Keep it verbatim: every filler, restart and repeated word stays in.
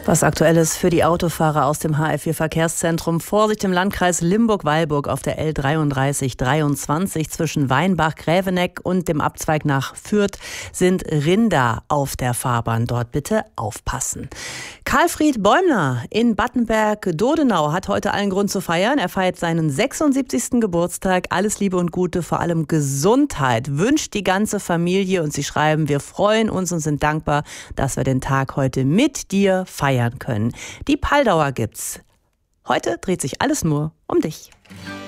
Was Aktuelles für die Autofahrer aus dem H F vier Verkehrszentrum. Vorsicht im Landkreis Limburg-Weilburg auf der L dreiunddreißig dreiundzwanzig zwischen Weinbach-Greveneck und dem Abzweig nach Fürth sind Rinder auf der Fahrbahn. Dort bitte aufpassen. Karlfried Bäumler in Battenberg-Dodenau hat heute allen Grund zu feiern. Er feiert seinen sechsundsiebzigsten Geburtstag. Alles Liebe und Gute, vor allem Gesundheit wünscht die ganze Familie. Und sie schreiben, wir freuen uns und sind dankbar, dass wir den Tag heute mit dir feiern können. Die Paldauer gibt's. Heute dreht sich alles nur um dich.